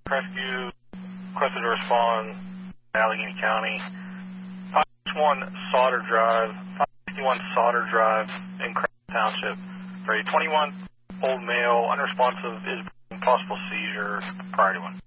Rescue requested to respond Allegheny County. 561 Sauter Drive, 561 Sauter Drive in Craig Township. For a 21-old male, unresponsive, is possible seizure. Priority 1.